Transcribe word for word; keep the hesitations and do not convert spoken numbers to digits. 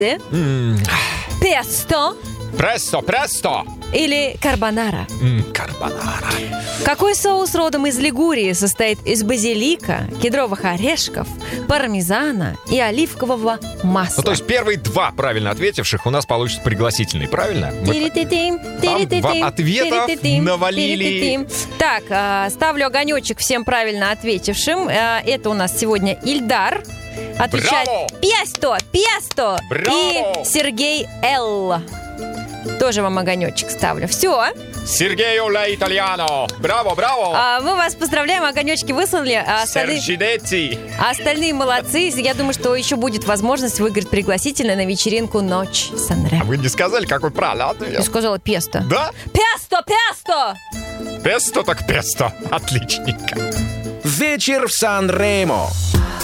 Mm. Песто. Престо, престо. Или карбонара. Mm, карбонара. Какой соус родом из Лигурии состоит из базилика, кедровых орешков, пармезана и оливкового масла? Ну, то есть первые два правильно ответивших у нас получатся пригласительные, правильно? Мы... Там вам ответов навалили. Так, ставлю огонечек всем правильно ответившим. Это у нас сегодня Ильдар. Отвечает Браво! Песто, Песто. Браво! И Сергей Л. Тоже вам огонечек ставлю. Все. Сергео ла итальяно. Браво, браво. А, мы вас поздравляем, огонечки выслали. А остальные, Серджидетти. а остальные молодцы. Я думаю, что еще будет возможность выиграть пригласительное на вечеринку «Ночь Сан-Ремо». А вы не сказали, какой правильный ответ? Я сказала песто. Да? Песто, песто! Песто так песто. Отличненько. Вечер в Сан-Ремо.